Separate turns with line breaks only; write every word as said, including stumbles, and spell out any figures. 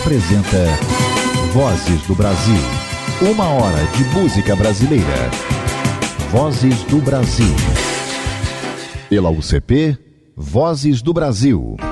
apresenta Vozes do Brasil. Uma hora de música brasileira. Vozes do Brasil. Pela U C P, Vozes do Brasil.